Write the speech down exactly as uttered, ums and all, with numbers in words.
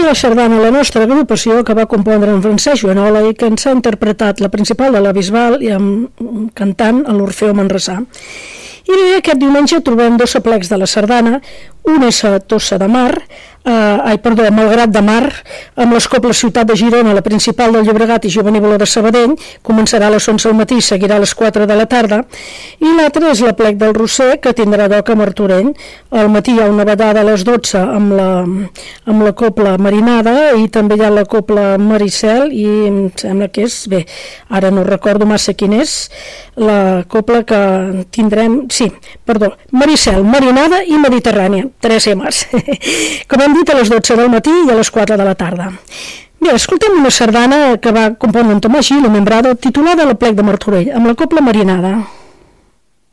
la sardana La nostra agrupació, que va compondre en Francesc Joanola i que ens ha interpretat la principal de la Bisbal i amb cantant a l'Orfeó Manresà. I bé, aquest diumenge trobem dos aplecs de la sardana, un és a Tossa de Mar, eh, ai, perdó, a Malgrat de Mar, amb les coples Ciutat de Girona, la Principal del Llobregat i Jovenívola de Sabadell, començarà a les onze del matí i seguirà a les quatre de la tarda, i l'altre és l'aplec del Roser, que tindrà lloc a Martorell. Al matí hi ha una vedada a les dotze amb la, amb la copla Marinada, i també hi ha la copla Maricel, i em sembla que és, bé, ara no recordo massa quin és, la copla que tindrem, sí, perdó, Maricel, Marinada i Mediterrània, tres emes. Com hem dit, a les dotze del matí i a les quatre de la tarda. Bé, escoltem una sardana que va compondre en Tomàs Gil, o Membrado, titulada L'aplec de Martorell, amb la copla Marinada.